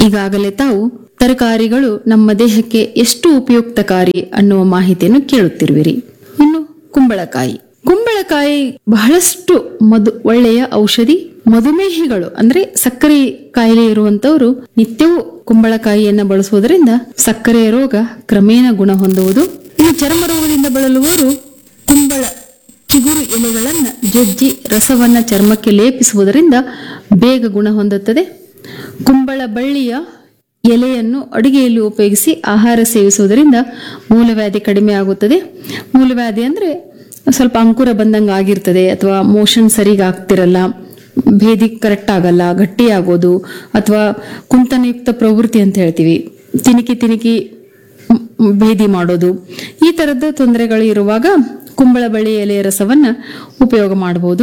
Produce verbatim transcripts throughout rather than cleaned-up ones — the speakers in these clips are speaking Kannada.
ಈಗಾಗಲೇ ತಾವು ತರಕಾರಿಗಳು ನಮ್ಮ ದೇಹಕ್ಕೆ ಎಷ್ಟು ಉಪಯುಕ್ತಕಾರಿ ಅನ್ನುವ ಮಾಹಿತಿಯನ್ನು ಕೇಳುತ್ತಿರುವಿರಿ. ಇನ್ನು ಕುಂಬಳಕಾಯಿ ಕುಂಬಳಕಾಯಿ ಬಹಳಷ್ಟು ಮಧು ಒಳ್ಳೆಯ ಔಷಧಿ. ಮಧುಮೇಹಿಗಳು ಅಂದ್ರೆ ಸಕ್ಕರೆ ಕಾಯಿಲೆ ಇರುವಂತವರು ನಿತ್ಯವೂ ಕುಂಬಳಕಾಯಿಯನ್ನ ಬಳಸುವುದರಿಂದ ಸಕ್ಕರೆಯ ರೋಗ ಕ್ರಮೇಣ ಗುಣ ಹೊಂದುವುದು. ಇನ್ನು ಚರ್ಮ ರೋಗದಿಂದ ಬಳಲುವವರು ಕುಂಬಳ ಚಿಗುರು ಎಲೆಗಳನ್ನ ಜಜ್ಜಿ ರಸವನ್ನ ಚರ್ಮಕ್ಕೆ ಲೇಪಿಸುವುದರಿಂದ ಬೇಗ ಗುಣ ಹೊಂದುತ್ತದೆ. ಕುಂಬಳ ಬಳ್ಳಿಯ ಎಲೆಯನ್ನು ಅಡುಗೆಯಲ್ಲಿ ಉಪಯೋಗಿಸಿ ಆಹಾರ ಸೇವಿಸುವುದರಿಂದ ಮೂಲವ್ಯಾಧಿ ಕಡಿಮೆ ಆಗುತ್ತದೆ. ಮೂಲವ್ಯಾಧಿ ಅಂದ್ರೆ ಸ್ವಲ್ಪ ಅಂಕುರ ಬಂದಂಗ ಆಗಿರ್ತದೆ, ಅಥವಾ ಮೋಷನ್ ಸರಿಗ ಆಗ್ತಿರಲ್ಲ, ಭೇದಿ ಕರೆಕ್ಟ್ ಆಗಲ್ಲ, ಗಟ್ಟಿ ಆಗೋದು, ಅಥವಾ ಕುಂತನಯುಕ್ತ ಪ್ರವೃತ್ತಿ ಅಂತ ಹೇಳ್ತೀವಿ, ತಿನಿಕಿ ತಿನಿಕಿ ಭೇದಿ ಮಾಡೋದು, ಈ ತರದ ತೊಂದರೆಗಳು ಇರುವಾಗ ಕುಂಬಳ ಬಳ್ಳಿ ಎಲೆಯ ರಸವನ್ನ ಉಪಯೋಗ ಮಾಡಬಹುದು.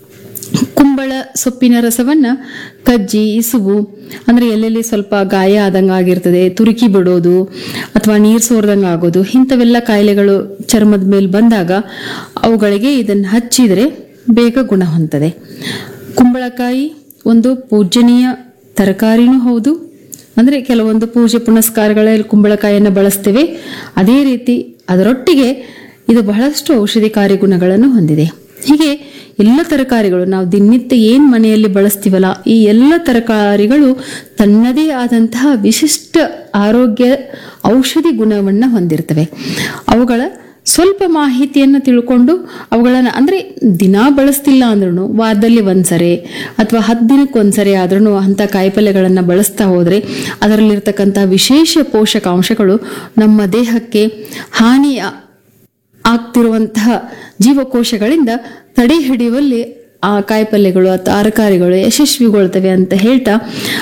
ಕುಂಬಳ ಸೊಪ್ಪಿನ ರಸವನ್ನ ಕಜ್ಜಿ, ಇಸುಬು ಅಂದ್ರೆ ಎಲ್ಲೆಲ್ಲಿ ಸ್ವಲ್ಪ ಗಾಯ ಆದಂಗ ಆಗಿರ್ತದೆ, ತುರುಕಿ ಬಿಡೋದು ಅಥವಾ ನೀರ್ ಸೋರ್ದಂಗ ಆಗೋದು, ಇಂಥವೆಲ್ಲ ಕಾಯಿಲೆಗಳು ಚರ್ಮದ ಮೇಲೆ ಬಂದಾಗ ಅವುಗಳಿಗೆ ಇದನ್ನ ಹಚ್ಚಿದ್ರೆ ಬೇಗ ಗುಣ ಹೊಂದದೆ. ಕುಂಬಳಕಾಯಿ ಒಂದು ಪೂಜನೀಯ ತರಕಾರಿನೂ ಹೌದು. ಅಂದ್ರೆ ಕೆಲವೊಂದು ಪೂಜೆ ಪುನಸ್ಕಾರಗಳಲ್ಲಿ ಕುಂಬಳಕಾಯಿಯನ್ನು ಬಳಸ್ತೇವೆ. ಅದೇ ರೀತಿ ಅದರೊಟ್ಟಿಗೆ ಇದು ಬಹಳಷ್ಟು ಔಷಧಿಕಾರಿ ಗುಣಗಳನ್ನು ಹೊಂದಿದೆ. ಹೀಗೆ ಎಲ್ಲ ತರಕಾರಿಗಳು ನಾವು ದಿನನಿತ್ಯ ಏನ್ ಮನೆಯಲ್ಲಿ ಬಳಸ್ತೀವಲ್ಲ, ಈ ಎಲ್ಲ ತರಕಾರಿಗಳು ತನ್ನದೇ ಆದಂತಹ ವಿಶಿಷ್ಟ ಆರೋಗ್ಯ ಔಷಧಿ ಗುಣವನ್ನ ಹೊಂದಿರ್ತವೆ. ಅವುಗಳ ಸ್ವಲ್ಪ ಮಾಹಿತಿಯನ್ನು ತಿಳ್ಕೊಂಡು ಅವುಗಳನ್ನ ಅಂದ್ರೆ ದಿನಾ ಬಳಸ್ತಿಲ್ಲ ಅಂದ್ರೂ ವಾರದಲ್ಲಿ ಒಂದ್ಸರಿ ಅಥವಾ ಹತ್ತು ದಿನಕ್ಕೆ ಒಂದ್ಸರಿ ಆದ್ರೂ ಅಂತ ಕಾಯಿಪಲ್ಯಗಳನ್ನ ಬಳಸ್ತಾ ಹೋದ್ರೆ ಅದರಲ್ಲಿರ್ತಕ್ಕಂಥ ವಿಶೇಷ ಪೋಷಕಾಂಶಗಳು ನಮ್ಮ ದೇಹಕ್ಕೆ ಹಾನಿ ಆಗ್ತಿರುವಂತಹ ಜೀವಕೋಶಗಳಿಂದ ತಡೆ ಹಿಡಿಯುವಲ್ಲಿ ಆ ಕಾಯಿಪಲ್ಯಗಳು ಆ ತರಕಾರಿಗಳು ಯಶಸ್ವಿಗೊಳ್ತವೆ ಅಂತ ಹೇಳ್ತಾ,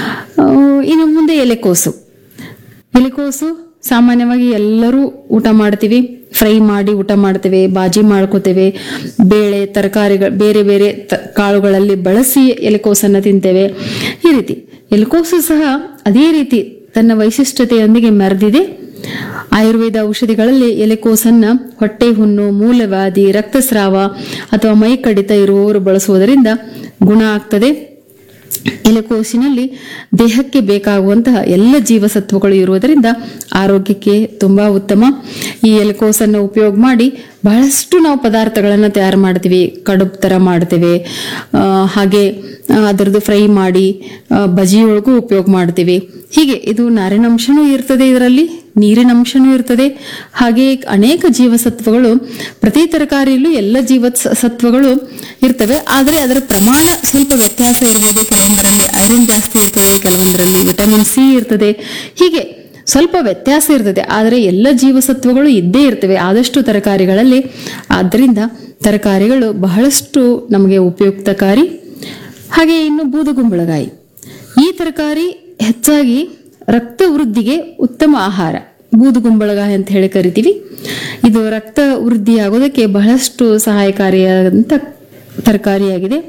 ಇನ್ನು ಮುಂದೆ ಎಲೆಕೋಸು ಎಲೆಕೋಸು ಸಾಮಾನ್ಯವಾಗಿ ಎಲ್ಲರೂ ಊಟ ಮಾಡ್ತೀವಿ. ಫ್ರೈ ಮಾಡಿ ಊಟ ಮಾಡ್ತೇವೆ, ಬಾಜಿ ಮಾಡ್ಕೋತೇವೆ, ಬೇಳೆ ತರಕಾರಿಗಳು ಬೇರೆ ಬೇರೆ ಕಾಳುಗಳಲ್ಲಿ ಬಳಸಿ ಎಲೆಕೋಸನ್ನ ತಿಂತೇವೆ. ಈ ರೀತಿ ಎಲೆಕೋಸು ಸಹ ಅದೇ ರೀತಿ ತನ್ನ ವೈಶಿಷ್ಟ್ಯತೆಯೊಂದಿಗೆ ಮೆರೆದಿದೆ. ಆಯುರ್ವೇದ ಔಷಧಿಗಳಲ್ಲಿ ಎಲೆಕೋಸನ್ನ ಹೊಟ್ಟೆ ಹುಣ್ಣು, ಮೂಲವ್ಯಾಧಿ, ರಕ್ತಸ್ರಾವ ಅಥವಾ ಮೈ ಕಡಿತ ಇರುವವರು ಬಳಸುವುದರಿಂದ ಗುಣ ಆಗ್ತದೆ. ಎಲೆಕೋಸಿನಲ್ಲಿ ದೇಹಕ್ಕೆ ಬೇಕಾಗುವಂತಹ ಎಲ್ಲ ಜೀವಸತ್ವಗಳು ಇರುವುದರಿಂದ ಆರೋಗ್ಯಕ್ಕೆ ತುಂಬಾ ಉತ್ತಮ. ಈ ಎಲೆಕೋಸನ್ನು ಉಪಯೋಗ ಮಾಡಿ ಬಹಳಷ್ಟು ನಾವು ಪದಾರ್ಥಗಳನ್ನ ತಯಾರು ಮಾಡ್ತೀವಿ. ಕಡುಬು ತರ ಮಾಡ್ತೇವೆ, ಹಾಗೆ ಅದರದ್ದು ಫ್ರೈ ಮಾಡಿ ಬಜಿಯೊಳಗೂ ಉಪಯೋಗ ಮಾಡ್ತೀವಿ. ಹೀಗೆ ಇದು ನಾರಿನಂಶನೂ ಇರ್ತದೆ, ಇದರಲ್ಲಿ ನೀರಿನ ಅಂಶನೂ ಇರ್ತದೆ. ಹಾಗೆ ಅನೇಕ ಜೀವಸತ್ವಗಳು ಪ್ರತಿ ತರಕಾರಿಯಲ್ಲೂ ಎಲ್ಲ ಜೀವ ಸತ್ವಗಳು ಇರ್ತವೆ. ಆದ್ರೆ ಅದರ ಪ್ರಮಾಣ ಸ್ವಲ್ಪ ವ್ಯತ್ಯಾಸ ಇರಬಹುದು. ಕೆಲವೊಂದರಲ್ಲಿ ಐರನ್ ಜಾಸ್ತಿ ಇರ್ತದೆ, ಕೆಲವೊಂದರಲ್ಲಿ ವಿಟಮಿನ್ ಸಿ ಇರ್ತದೆ. ಹೀಗೆ ಸ್ವಲ್ಪ ವ್ಯತ್ಯಾಸ ಇರ್ತದೆ, ಆದರೆ ಎಲ್ಲ ಜೀವಸತ್ವಗಳು ಇದ್ದೇ ಇರ್ತವೆ ಆದಷ್ಟು ತರಕಾರಿಗಳಲ್ಲಿ. ಆದ್ದರಿಂದ ತರಕಾರಿಗಳು ಬಹಳಷ್ಟು ನಮಗೆ ಉಪಯುಕ್ತಕಾರಿ. ಹಾಗೆ ಇನ್ನು ಬೂದುಗುಂಬಳಕಾಯಿ, ಈ ತರಕಾರಿ ಹೆಚ್ಚಾಗಿ ರಕ್ತ ವೃದ್ಧಿಗೆ ಉತ್ತಮ ಆಹಾರ. ಬೂದುಗುಂಬಳಕಾಯಿ ಅಂತ ಹೇಳಿ ಕರಿತೀವಿ. ಇದು ರಕ್ತ ವೃದ್ಧಿಯಾಗೋದಕ್ಕೆ ಬಹಳಷ್ಟು ಸಹಾಯಕಾರಿಯಾದಂತ ತರಕಾರಿಯಾಗಿದೆ.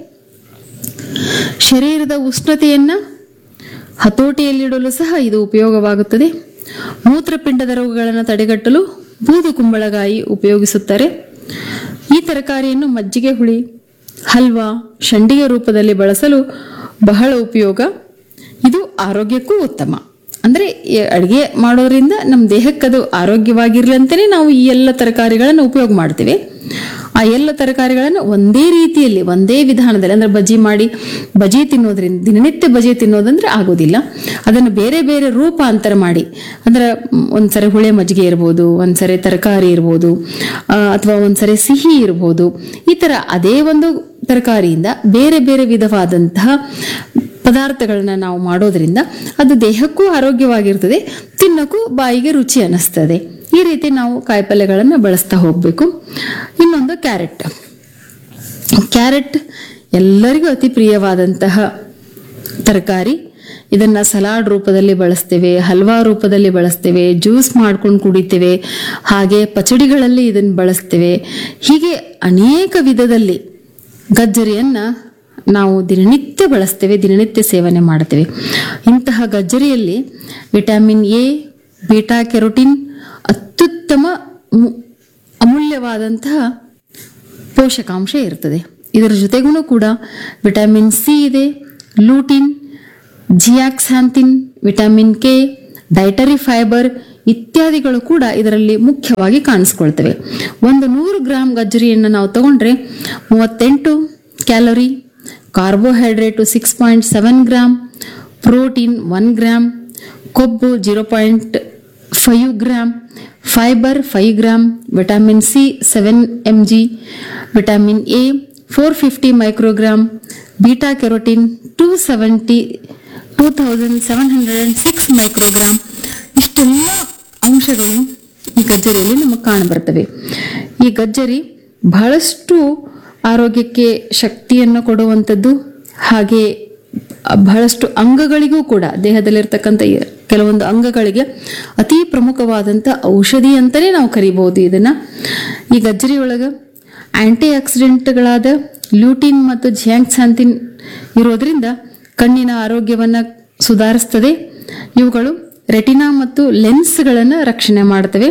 ಶರೀರದ ಉಷ್ಣತೆಯನ್ನ ಹತೋಟಿಯಲ್ಲಿಡಲು ಸಹ ಇದು ಉಪಯೋಗವಾಗುತ್ತದೆ. ಮೂತ್ರಪಿಂಡದ ರೋಗಗಳನ್ನು ತಡೆಗಟ್ಟಲು ಬೂದು ಕುಂಬಳಕಾಯಿ ಉಪಯೋಗಿಸುತ್ತಾರೆ. ಈ ತರಕಾರಿಯನ್ನು ಮಜ್ಜಿಗೆ ಹುಳಿ, ಹಲ್ವಾ, ಶಂಡಿಗೆ ರೂಪದಲ್ಲಿ ಬಳಸಲು ಬಹಳ ಉಪಯೋಗ. ಇದು ಆರೋಗ್ಯಕ್ಕೂ ಉತ್ತಮ. ಅಂದ್ರೆ ಅಡಿಗೆ ಮಾಡೋದ್ರಿಂದ ನಮ್ಮ ದೇಹಕ್ಕೆ ಅದು ಆರೋಗ್ಯವಾಗಿರ್ಲಿ ಅಂತಾನೆ ನಾವು ಈ ಎಲ್ಲ ತರಕಾರಿಗಳನ್ನು ಉಪಯೋಗ ಮಾಡ್ತೀವಿ. ಆ ಎಲ್ಲ ತರಕಾರಿಗಳನ್ನು ಒಂದೇ ರೀತಿಯಲ್ಲಿ ಒಂದೇ ವಿಧಾನದಲ್ಲಿ ಅಂದ್ರೆ ಬಜಿ ಮಾಡಿ ಬಜಿ ತಿನ್ನೋದ್ರಿಂದ ದಿನನಿತ್ಯ ಬಜಿ ತಿನ್ನೋದಂದ್ರೆ ಆಗೋದಿಲ್ಲ. ಅದನ್ನು ಬೇರೆ ಬೇರೆ ರೂಪಾಂತರ ಮಾಡಿ, ಅಂದ್ರೆ ಒಂದ್ಸರಿ ಹುಳೆ ಮಜ್ಜಿಗೆ ಇರ್ಬೋದು, ಒಂದ್ಸರಿ ತರಕಾರಿ ಇರ್ಬೋದು, ಅಥವಾ ಒಂದ್ಸರಿ ಸಿಹಿ ಇರ್ಬೋದು. ಈ ತರ ಅದೇ ಒಂದು ತರಕಾರಿಯಿಂದ ಬೇರೆ ಬೇರೆ ವಿಧವಾದಂತಹ ಪದಾರ್ಥಗಳನ್ನ ನಾವು ಮಾಡೋದ್ರಿಂದ ಅದು ದೇಹಕ್ಕೂ ಆರೋಗ್ಯವಾಗಿರ್ತದೆ, ತಿನ್ನಕ್ಕೂ ಬಾಯಿಗೆ ರುಚಿ ಅನ್ನಿಸ್ತದೆ. ಈ ರೀತಿ ನಾವು ಕಾಯಿಪಲ್ಯಗಳನ್ನು ಬಳಸ್ತಾ ಹೋಗ್ಬೇಕು. ಇನ್ನೊಂದು ಕ್ಯಾರೆಟ್. ಕ್ಯಾರೆಟ್ ಎಲ್ಲರಿಗೂ ಅತಿ ಪ್ರಿಯವಾದಂತಹ ತರಕಾರಿ. ಇದನ್ನ ಸಲಾಡ್ ರೂಪದಲ್ಲಿ ಬಳಸ್ತೇವೆ, ಹಲ್ವಾ ರೂಪದಲ್ಲಿ ಬಳಸ್ತೇವೆ, ಜ್ಯೂಸ್ ಮಾಡ್ಕೊಂಡು ಕುಡಿತೇವೆ, ಹಾಗೆ ಪಚಡಿಗಳಲ್ಲಿ ಇದನ್ನ ಬಳಸ್ತೇವೆ. ಹೀಗೆ ಅನೇಕ ವಿಧದಲ್ಲಿ ಗಜ್ಜರಿಯನ್ನ ನಾವು ದಿನನಿತ್ಯ ಬಳಸ್ತೇವೆ, ದಿನನಿತ್ಯ ಸೇವನೆ ಮಾಡ್ತೇವೆ. ಇಂತಹ ಗಜ್ಜರಿಯಲ್ಲಿ ವಿಟಮಿನ್ ಎ, ಬೀಟಾ ಕೆರೋಟಿನ್, ಅತ್ಯುತ್ತಮ ಅಮೂಲ್ಯವಾದಂತಹ ಪೋಷಕಾಂಶ ಇರ್ತದೆ. ಇದರ ಜೊತೆಗೂ ಕೂಡ ವಿಟಮಿನ್ ಸಿ ಇದೆ, ಲೂಟಿನ್, ಜಿಯಾಕ್ಸಾಂಥಿನ್, ವಿಟಮಿನ್ ಕೆ, ಡೈಟರಿ ಫೈಬರ್ ಇತ್ಯಾದಿಗಳು ಕೂಡ ಇದರಲ್ಲಿ ಮುಖ್ಯವಾಗಿ ಕಾಣಿಸ್ಕೊಳ್ತವೆ. ಒಂದು ನೂರು ಗ್ರಾಂ ಗಜ್ಜರಿಯನ್ನು ನಾವು ತಗೊಂಡ್ರೆ ಮೂವತ್ತೆಂಟು calorie, carbohydrate six point seven gram, protein one gram, ಕೊಬ್ಬು zero point five gram, fibre five gram, vitamin C seven M G, vitamin A four fifty microgram, beta carotene two seventy two thousand seven hundred and six microgram. ಇಷ್ಟೆಲ್ಲ ಅಂಶಗಳು ಈ ಗಜ್ಜರಿಯಲ್ಲಿ ನಮಗೆ ಕಾಣಬರ್ತವೆ. ಈ ಗಜ್ಜರಿ ಬಹಳಷ್ಟು ಆರೋಗ್ಯಕ್ಕೆ ಶಕ್ತಿಯನ್ನು ಕೊಡುವಂಥದ್ದು, ಹಾಗೆ ಬಹಳಷ್ಟು ಅಂಗಗಳಿಗೂ ಕೂಡ ದೇಹದಲ್ಲಿರ್ತಕ್ಕಂಥ ಕೆಲವೊಂದು ಅಂಗಗಳಿಗೆ ಅತಿ ಪ್ರಮುಖವಾದಂಥ ಔಷಧಿ ಅಂತಲೇ ನಾವು ಕರಿಬಹುದು ಇದನ್ನ. ಈ ಗಜ್ಜರಿ ಒಳಗೆ ಆಂಟಿ ಆಕ್ಸಿಡೆಂಟ್ಗಳಾದ ಲ್ಯೂಟಿನ್ ಮತ್ತು ಜಿಯಾಕ್ಸಾಂಥಿನ್ ಇರೋದ್ರಿಂದ ಕಣ್ಣಿನ ಆರೋಗ್ಯವನ್ನು ಸುಧಾರಿಸ್ತದೆ. ಇವುಗಳು ರೆಟಿನಾ ಮತ್ತು ಲೆನ್ಸ್ಗಳನ್ನು ರಕ್ಷಣೆ ಮಾಡ್ತವೆ.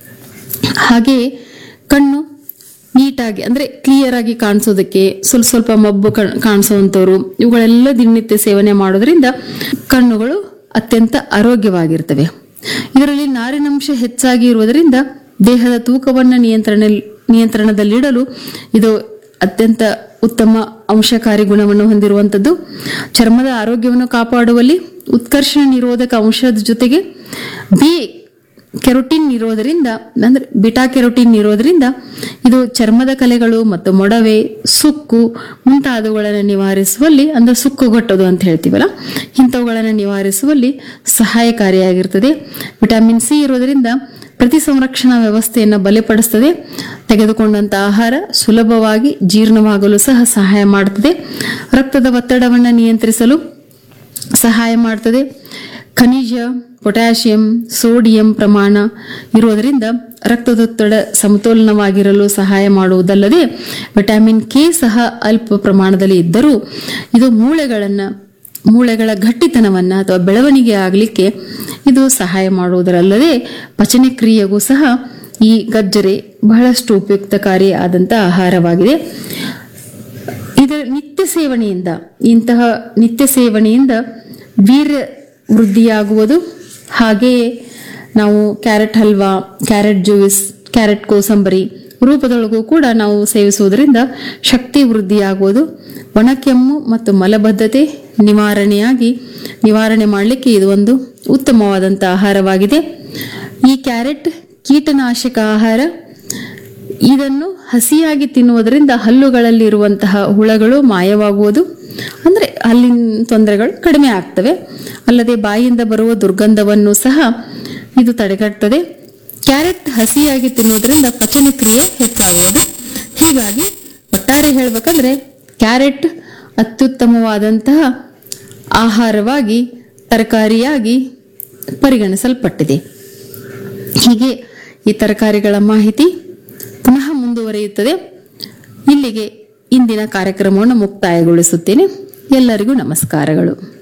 ಹಾಗೆಯೇ ಕಣ್ಣು ನೀಟಾಗಿ ಅಂದರೆ ಕ್ಲಿಯರ್ ಆಗಿ ಕಾಣಿಸೋದಕ್ಕೆ, ಸ್ವಲ್ಪ ಸ್ವಲ್ಪ ಮಬ್ಬು ಕಾಣಿಸುವಂಥವ್ರು ಇವುಗಳೆಲ್ಲ ದಿನನಿತ್ಯ ಸೇವನೆ ಮಾಡೋದ್ರಿಂದ ಕಣ್ಣುಗಳು ಅತ್ಯಂತ ಆರೋಗ್ಯವಾಗಿರ್ತವೆ. ಇದರಲ್ಲಿ ನಾರಿನಂಶ ಹೆಚ್ಚಾಗಿ ಇರುವುದರಿಂದ ದೇಹದ ತೂಕವನ್ನು ನಿಯಂತ್ರಣ ನಿಯಂತ್ರಣದಲ್ಲಿಡಲು ಇದು ಅತ್ಯಂತ ಉತ್ತಮ ಅಂಶಕಾರಿ ಗುಣವನ್ನು ಹೊಂದಿರುವಂಥದ್ದು. ಚರ್ಮದ ಆರೋಗ್ಯವನ್ನು ಕಾಪಾಡುವಲ್ಲಿ ಉತ್ಕರ್ಷಣ ನಿರೋಧಕ ಅಂಶದ ಜೊತೆಗೆ ಬಿ ಕೆರೋಟಿನ್ ಇರೋದರಿಂದ ಅಂದ್ರೆ ಬಿಟಾ ಕೆರೋಟಿನ್ ಇರೋದ್ರಿಂದ ಇದು ಚರ್ಮದ ಕಲೆಗಳು ಮತ್ತು ಮೊಡವೆ, ಸುಕ್ಕು ಮುಂತಾದವುಗಳನ್ನು ನಿವಾರಿಸುವಲ್ಲಿ, ಅಂದ್ರೆ ಸುಕ್ಕುಗಟ್ಟೋದು ಅಂತ ಹೇಳ್ತೀವಲ್ಲ, ಇಂಥವುಗಳನ್ನು ನಿವಾರಿಸುವಲ್ಲಿ ಸಹಾಯಕಾರಿಯಾಗಿರ್ತದೆ. ವಿಟಮಿನ್ ಸಿ ಇರೋದರಿಂದ ಪ್ರತಿ ಸಂರಕ್ಷಣಾ ವ್ಯವಸ್ಥೆಯನ್ನು ಬಲಪಡಿಸ್ತದೆ. ತೆಗೆದುಕೊಂಡಂತ ಆಹಾರ ಸುಲಭವಾಗಿ ಜೀರ್ಣವಾಗಲು ಸಹ ಸಹಾಯ ಮಾಡುತ್ತದೆ. ರಕ್ತದ ಒತ್ತಡವನ್ನು ನಿಯಂತ್ರಿಸಲು ಸಹಾಯ ಮಾಡುತ್ತದೆ. ಖನಿಜ, ಪೊಟ್ಯಾಷಿಯಂ, ಸೋಡಿಯಂ ಪ್ರಮಾಣ ಇರುವುದರಿಂದ ರಕ್ತದೊತ್ತಡ ಸಮತೋಲನವಾಗಿರಲು ಸಹಾಯ ಮಾಡುವುದಲ್ಲದೆ ವಿಟಮಿನ್ ಕೆ ಸಹ ಅಲ್ಪ ಪ್ರಮಾಣದಲ್ಲಿ ಇದ್ದರೂ ಇದು ಮೂಳೆಗಳನ್ನು ಮೂಳೆಗಳ ಗಟ್ಟಿತನವನ್ನು ಅಥವಾ ಬೆಳವಣಿಗೆ ಆಗಲಿಕ್ಕೆ ಇದು ಸಹಾಯ ಮಾಡುವುದರಲ್ಲದೆ ಪಚನ ಕ್ರಿಯೆಗೂ ಸಹ ಈ ಗಜ್ಜರಿ ಬಹಳಷ್ಟು ಉಪಯುಕ್ತಕಾರಿ ಆದಂಥ ಆಹಾರವಾಗಿದೆ. ಇದರ ನಿತ್ಯ ಸೇವನೆಯಿಂದ ಇಂತಹ ನಿತ್ಯ ಸೇವನೆಯಿಂದ ವೀರ್ಯ ವೃದ್ಧಿಯಾಗುವುದು. ಹಾಗೆಯೇ ನಾವು carrot halwa, carrot juice, carrot ಕೋಸಂಬರಿ ರೂಪದೊಳಗೂ ಕೂಡ ನಾವು ಸೇವಿಸುವುದರಿಂದ ಶಕ್ತಿ ವೃದ್ಧಿಯಾಗುವುದು. ಒಣಕೆಮ್ಮು ಮತ್ತು ಮಲಬದ್ಧತೆ ನಿವಾರಣೆಯಾಗಿ ನಿವಾರಣೆ ಮಾಡಲಿಕ್ಕೆ ಇದು ಒಂದು ಉತ್ತಮವಾದಂಥ ಆಹಾರವಾಗಿದೆ. ಈ ಕ್ಯಾರೆಟ್ ಕೀಟನಾಶಕ ಆಹಾರ. ಇದನ್ನು ಹಸಿಯಾಗಿ ತಿನ್ನುವುದರಿಂದ ಹಲ್ಲುಗಳಲ್ಲಿರುವಂತಹ ಹುಳಗಳು ಮಾಯವಾಗುವುದು, ಅಂದರೆ ಹಲ್ಲಿನ ತೊಂದರೆಗಳು ಕಡಿಮೆ ಆಗ್ತವೆ. ಅಲ್ಲದೆ ಬಾಯಿಯಿಂದ ಬರುವ ದುರ್ಗಂಧವನ್ನು ಸಹ ಇದು ತಡೆಗಟ್ಟುತ್ತದೆ. ಕ್ಯಾರೆಟ್ ಹಸಿಯಾಗಿ ತಿನ್ನುವುದರಿಂದ ಪಚನ ಕ್ರಿಯೆ ಹೆಚ್ಚಾಗುವುದು. ಹೀಗಾಗಿ ಒಟ್ಟಾರೆ ಹೇಳಬೇಕಂದ್ರೆ ಕ್ಯಾರೆಟ್ ಅತ್ಯುತ್ತಮವಾದಂತಹ ಆಹಾರವಾಗಿ, ತರಕಾರಿಯಾಗಿ ಪರಿಗಣಿಸಲ್ಪಟ್ಟಿದೆ. ಹೀಗೆ ಈ ತರಕಾರಿಗಳ ಮಾಹಿತಿ ಪುನಃ ಮುಂದುವರಿಯುತ್ತದೆ. ಇಲ್ಲಿಗೆ ಇಂದಿನ ಕಾರ್ಯಕ್ರಮವನ್ನು ಮುಕ್ತಾಯಗೊಳಿಸುತ್ತೇನೆ. ಎಲ್ಲರಿಗೂ ನಮಸ್ಕಾರಗಳು.